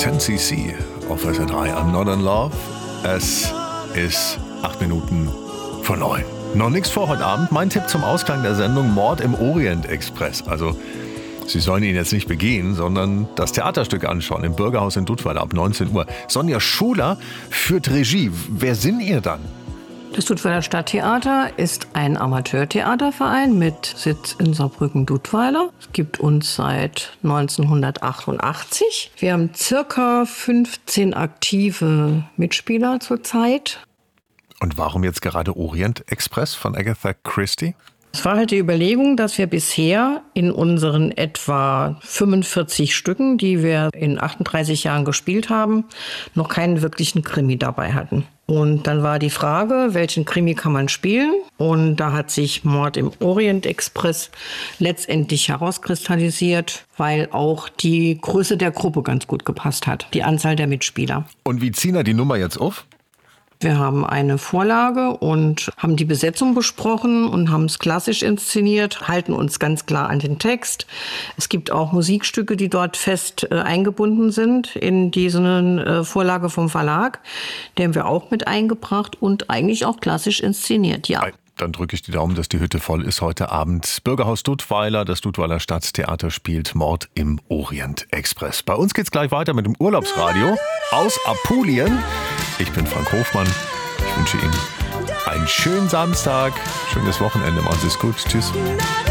10cc auf SR3. I'm not in love. Es ist 8 Minuten vor 9. Noch nichts vor heute Abend. Mein Tipp zum Ausklang der Sendung: Mord im Orient Express. Also, Sie sollen ihn jetzt nicht begehen, sondern das Theaterstück anschauen im Bürgerhaus in Dudweiler ab 19 Uhr. Sonja Schuler führt Regie. Wer sind ihr dann? Das Dudweiler Stadttheater ist ein Amateurtheaterverein mit Sitz in Saarbrücken-Dudweiler. Es gibt uns seit 1988. Wir haben circa 15 aktive Mitspieler zurzeit. Und warum jetzt gerade Orient Express von Agatha Christie? Es war halt die Überlegung, dass wir bisher in unseren etwa 45 Stücken, die wir in 38 Jahren gespielt haben, noch keinen wirklichen Krimi dabei hatten. Und dann war die Frage, welchen Krimi kann man spielen? Und da hat sich Mord im Orient Express letztendlich herauskristallisiert, weil auch die Größe der Gruppe ganz gut gepasst hat, die Anzahl der Mitspieler. Und wie ziehen wir die Nummer jetzt auf? Wir haben eine Vorlage und haben die Besetzung besprochen und haben es klassisch inszeniert, halten uns ganz klar an den Text. Es gibt auch Musikstücke, die dort fest eingebunden sind in diese Vorlage vom Verlag. Die haben wir auch mit eingebracht und eigentlich auch klassisch inszeniert, ja. Dann drücke ich die Daumen, dass die Hütte voll ist heute Abend. Bürgerhaus Dudweiler, das Dudweiler Stadttheater spielt Mord im Orient Express. Bei uns geht's gleich weiter mit dem Urlaubsradio aus Apulien. Ich bin Frank Hofmann. Ich wünsche Ihnen einen schönen Samstag, schönes Wochenende. Machen Sie es gut. Tschüss.